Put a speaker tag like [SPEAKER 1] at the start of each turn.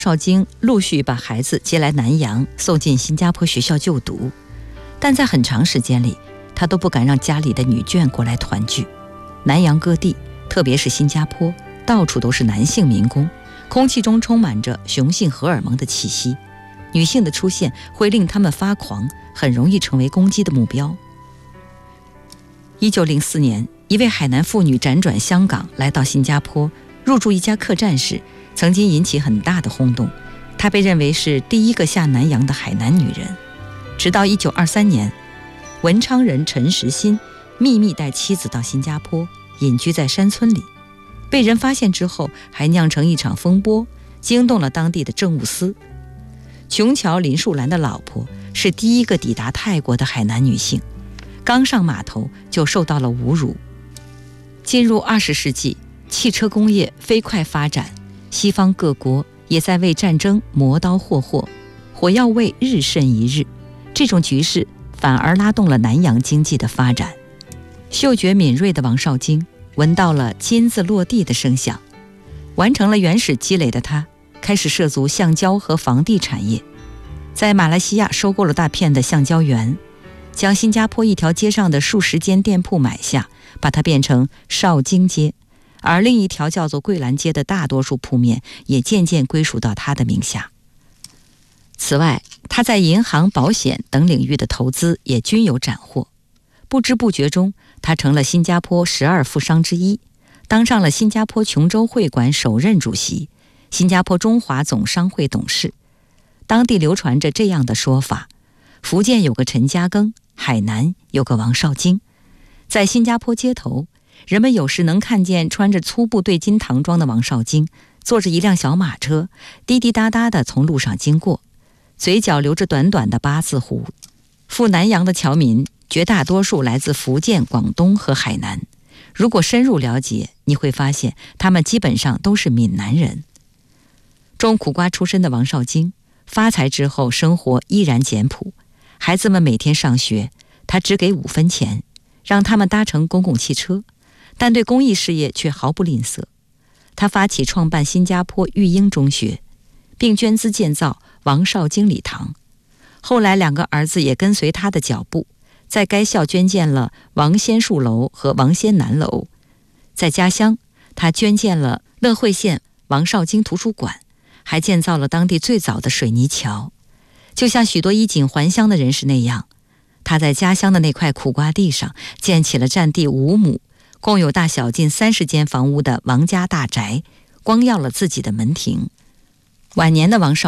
[SPEAKER 1] 少京陆续把孩子接来南洋，送进新加坡学校就读，但在很长时间里，他都不敢让家里的女眷过来团聚。南洋各地，特别是新加坡，到处都是男性民工，空气中充满着雄性荷尔蒙的气息，女性的出现会令他们发狂，很容易成为攻击的目标。1904年，一位海南妇女辗转香港，来到新加坡，入住一家客栈时，曾经引起很大的轰动。她被认为是第一个下南洋的海南女人。直到1923年，文昌人陈实新秘密带妻子到新加坡，隐居在山村里，被人发现之后，还酿成一场风波，惊动了当地的政务司。琼桥林树兰的老婆是第一个抵达泰国的海南女性，刚上码头就受到了侮辱。进入20世纪，汽车工业飞快发展，西方各国也在为战争磨刀霍霍，火药味日甚一日。这种局势反而拉动了南洋经济的发展。嗅觉敏锐的王少京闻到了金子落地的声响，完成了原始积累的他开始涉足橡胶和房地产业，在马来西亚收购了大片的橡胶园，将新加坡一条街上的数十间店铺买下，把它变成少京街，而另一条叫做桂兰街的大多数铺面也渐渐归属到他的名下。此外，他在银行、保险等领域的投资也均有斩获。不知不觉中，他成了新加坡12富商之一，当上了新加坡琼州会馆首任主席，新加坡中华总商会董事。当地流传着这样的说法：福建有个陈嘉庚，海南有个王少京。在新加坡街头，人们有时能看见穿着粗布对襟唐装的王少京，坐着一辆小马车，滴滴答答地从路上经过，嘴角留着短短的八字胡。赴南洋的侨民绝大多数来自福建、广东和海南，如果深入了解，你会发现他们基本上都是闽南人。种苦瓜出身的王少京发财之后，生活依然简朴，孩子们每天上学，他只给5分钱，让他们搭乘公共汽车，但对公益事业却毫不吝啬。他发起创办新加坡育英中学，并捐资建造王少京礼堂。后来2个儿子也跟随他的脚步，在该校捐建了王仙树楼和王仙南楼。在家乡，他捐建了乐惠县王少京图书馆，还建造了当地最早的水泥桥。就像许多衣锦还乡的人士那样，他在家乡的那块苦瓜地上建起了占地5亩、共有大小近30间房屋的王家大宅，光耀了自己的门庭。晚年的王少